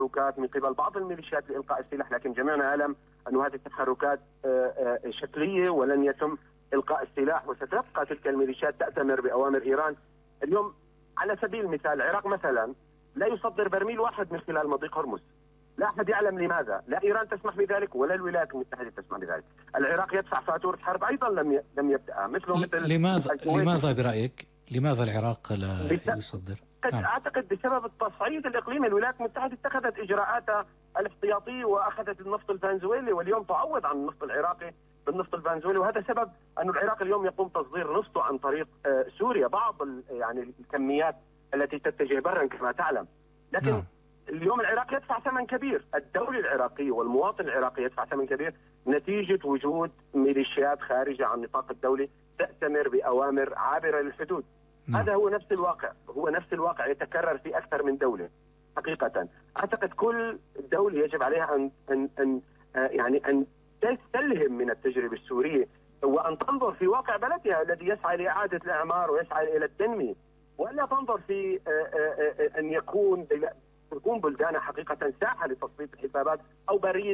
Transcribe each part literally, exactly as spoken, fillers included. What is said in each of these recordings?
تحركات من قبل بعض الميليشيات لإلقاء السلاح، لكن جميعنا نعلم أن هذه التحركات شكلية ولن يتم إلقاء السلاح، وستبقى تلك الميليشيات تأتمر بأوامر إيران. اليوم على سبيل المثال العراق مثلا لا يصدر برميل واحد من خلال مضيق هرمز، لا أحد يعلم لماذا، لا إيران تسمح بذلك ولا الولايات المتحدة تسمح بذلك. العراق يدفع فاتورة حرب أيضا لم لم يبدأ مثله مثل لماذا لماذا برأيك لماذا العراق لا يصدر؟ نعم. أعتقد بسبب التصعيد الإقليمي. الولايات المتحدة اتخذت إجراءاتها الاحتياطية وأخذت النفط الفنزويلي واليوم تعوض عن النفط العراقي بالنفط الفنزويلي، وهذا سبب أن العراق اليوم يقوم تصدير نفطه عن طريق سوريا بعض يعني الكميات التي تتجه برا كما تعلم. لكن نعم. اليوم العراق يدفع ثمن كبير، الدولة العراقية والمواطن العراقي يدفع ثمن كبير نتيجة وجود ميليشيات خارجة عن نطاق الدولة تأتمر بأوامر عابرة للحدود. نعم. هذا هو نفس الواقع، هو نفس الواقع يتكرر في أكثر من دولة حقيقة. أعتقد كل دولة يجب عليها أن أن أن يعني أن تستلهم من التجربة السورية وأن تنظر في واقع بلدها الذي يسعى لإعادة الإعمار ويسعى إلى التنمية، ولا تنظر في أن يكون تكون بلدانها حقيقة ساحة لتصفية الحسابات أو بريد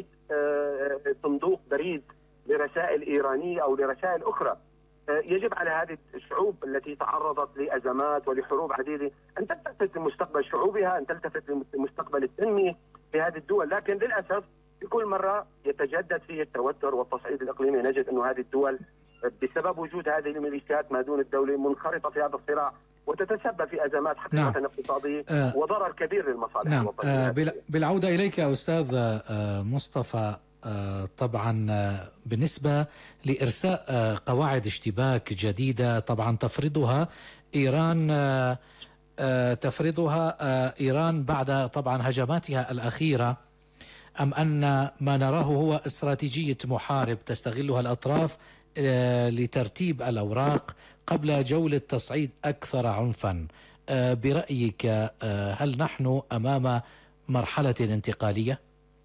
صندوق بريد لرسائل إيرانية أو لرسائل أخرى. يجب على هذه الشعوب التي تعرضت لأزمات ولحروب عديدة أن تلتفت لمستقبل شعوبها، أن تلتفت لمستقبل التنمية في هذه الدول، لكن للأسف في كل مرة يتجدد فيه التوتر والتصعيد الإقليمي. نجد أن هذه الدول بسبب وجود هذه الميليشيات ما دون الدولة منخرطة في هذا الصراع وتتسبب في أزمات حقيقة نعم. اقتصادية آه وضرر كبير للمصالح نعم. الوطنية. آه بالعودة إليك يا أستاذ آه مصطفى، آه طبعا آه بالنسبة لإرساء آه قواعد اشتباك جديدة طبعا تفرضها إيران آه آه تفرضها آه إيران بعد طبعا هجماتها الأخيرة، أم أن ما نراه هو استراتيجية محارب تستغلها الأطراف آه لترتيب الأوراق قبل جولة تصعيد أكثر عنفا؟ آه برأيك آه هل نحن أمام مرحلة انتقالية؟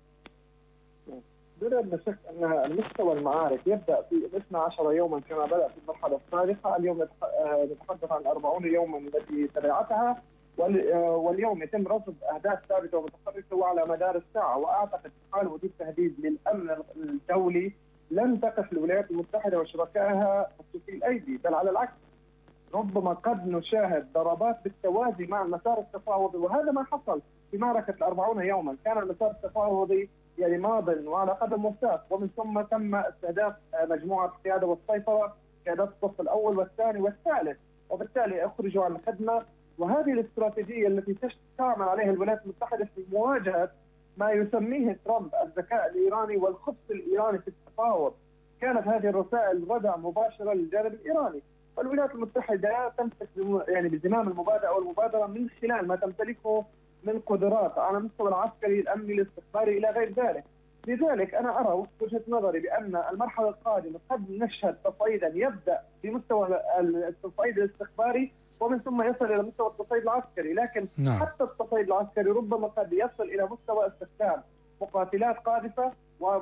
بلا شك أن المستوى المعارك يبدأ في اثنا عشر يوما كما بدأ في المرحلة السابقة، اليوم نتحدث عن أربعين يوما التي تبعتها، واليوم يتم رصد أهداف ثابتة ومتحركة وعلى مدار الساعة. وأعتقد حال وجود تهديد للأمن الدولي لن تقف الولايات المتحدة وشركائها مكتوفي الأيدي، بل على العكس ربما قد نشاهد ضربات بالتوازي مع المسار التفاوضي، وهذا ما حصل في معركة الأربعون يوما. كان المسار التفاوضي يعني ماض وعلى قدم وساق، ومن ثم تم استهداف مجموعة القيادة والسيطرة، قيادات الصف الأول والثاني والثالث، وبالتالي أخرجوا عن الخدمة. وهذه الاستراتيجية التي تعمل عليها الولايات المتحدة في مواجهة ما يسميه ترامب الذكاء الإيراني والخبث الإيراني في التفاوض. كانت هذه الرسائل ردع مباشرة للجانب الإيراني، والولايات المتحدة تمسك يعني بزمام المبادئ والمبادرة من خلال ما تمتلكه من قدرات على المستوى العسكري الأمني الاستخباري إلى غير ذلك. لذلك أنا أرى وجهة نظري بأن المرحلة القادمة قد نشهد تصعيدا يبدأ بمستوى التصعيد الاستخباري ومن ثم يصل إلى مستوى التصعيد العسكري، لكن نعم. حتى التصعيد العسكري ربما قد يصل إلى مستوى استخدام مقاتلات قاذفة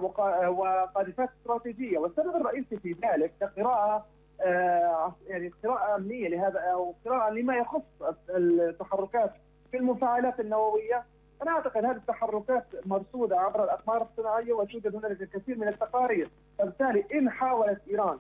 وقاذفات استراتيجية. والسبب الرئيسي في ذلك كقراءة آه يعني قراءة أمنية لهذا أو قراءة لما يخص التحركات في المفاعلات النووية. أنا أعتقد هذه التحركات مرصودة عبر الأقمار الصناعية وتوجد هنالك الكثير من التقارير. فبالتالي إن حاولت إيران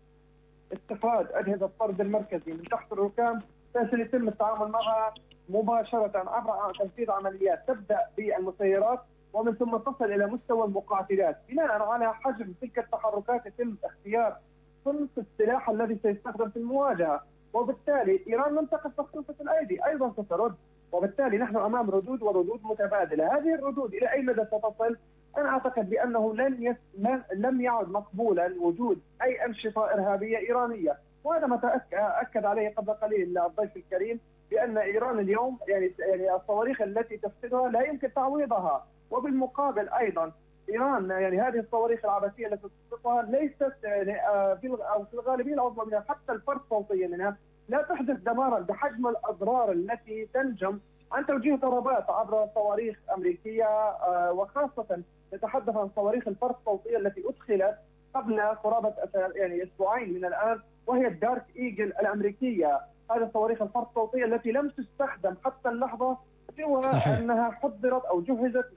استخراج أجهزة الطرد المركزي من تحت الركام سيتم التعامل معها مباشرة عبر تنفيذ عمليات تبدأ بالمسيرات ومن ثم تصل إلى مستوى المقاتلات. بناء على حجم تلك التحركات يتم اختيار صنف السلاح الذي سيستخدم في المواجهة، وبالتالي إيران لم تقف مكتوفة الأيدي، أيضا سترد، وبالتالي نحن أمام ردود وردود متبادلة. هذه الردود إلى أي مدى ستصل؟ أنا أعتقد بأنه لن يس... لم يعد مقبولا وجود أي أنشطة إرهابية إيرانية، وهذا ما أكد عليه قبل قليل الضيف الكريم بأن إيران اليوم يعني يعني الصواريخ التي تفقدها لا يمكن تعويضها، وبالمقابل أيضا إيران يعني هذه الصواريخ العبثية التي تسقطها ليست يعني أو في الغالبية العظمى منها حتى الفرد صوتيا منها لا تحدث دمارا بحجم الأضرار التي تنجم عن توجيه ضربات عبر صواريخ أمريكية، وخاصة نتحدث عن صواريخ الفرد الصوتية التي أدخلت قبل قرابة يعني أسبوعين من الآن، وهي الدارك إيجل الأمريكية. هذه الصواريخ الفرد الصوتية التي لم تستخدم حتى اللحظة سوى أنها حضرت أو جهزت